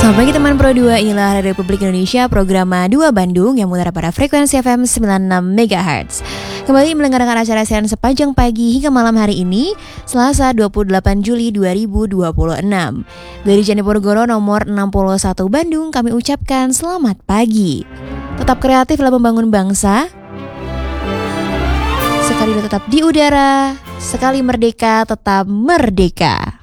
Bagi teman Pro 2, inilah Radio Republik Indonesia, program 2 Bandung yang mengudara pada frekuensi FM 96 MHz. Kembali mendengarkan acara siaran sepanjang pagi hingga malam hari ini, Selasa 28 Juli 2026. Dari Janiponegoro nomor 61 Bandung, kami ucapkan selamat pagi. Tetap kreatif dalam membangun bangsa. Sekali tetap di udara, sekali merdeka tetap merdeka.